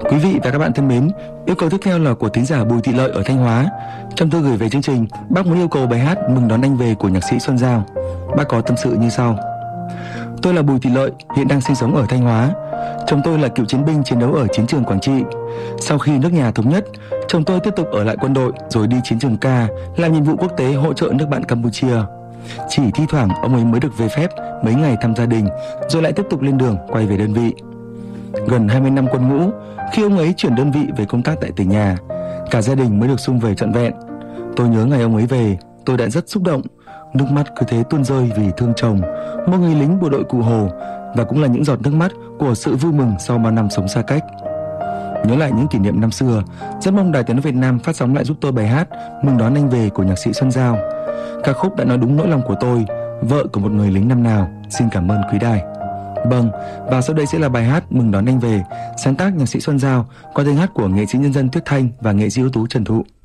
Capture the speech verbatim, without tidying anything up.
Quý vị và các bạn thân mến, yêu cầu tiếp theo là của thính giả Bùi Thị Lợi ở Thanh Hóa. Trong thư gửi về chương trình, bác muốn yêu cầu bài hát Mừng Đón Anh Về của nhạc sĩ Xuân Giao. Bác có tâm sự như sau. Tôi là Bùi Thị Lợi, hiện đang sinh sống ở Thanh Hóa. Chồng tôi là cựu chiến binh chiến đấu ở chiến trường Quảng Trị. Sau khi nước nhà thống nhất, chồng tôi tiếp tục ở lại quân đội rồi đi chiến trường K làm nhiệm vụ quốc tế hỗ trợ nước bạn Campuchia. Chỉ thi thoảng ông ấy mới được về phép mấy ngày thăm gia đình, rồi lại tiếp tục lên đường quay về đơn vị. Gần hai mươi năm quân ngũ, khi ông ấy chuyển đơn vị về công tác tại tỉnh nhà, cả gia đình mới được sum vầy trọn vẹn. Tôi nhớ ngày ông ấy về, tôi đã rất xúc động, nước mắt cứ thế tuôn rơi vì thương chồng, một người lính bộ đội Cụ Hồ, và cũng là những giọt nước mắt của sự vui mừng sau bao năm sống xa cách. Nhớ lại những kỷ niệm năm xưa, rất mong Đài Tiếng nói Việt Nam phát sóng lại giúp tôi bài hát Mừng Đón Anh Về của nhạc sĩ Xuân Giao. Ca khúc đã nói đúng nỗi lòng của tôi, vợ của một người lính năm nào. Xin cảm ơn quý đài. Vâng, và sau đây sẽ là bài hát Mừng Đón Anh Về, sáng tác nhạc sĩ Xuân Giao qua tiếng hát của nghệ sĩ nhân dân Tuyết Thanh và nghệ sĩ ưu tú Trần Thụ.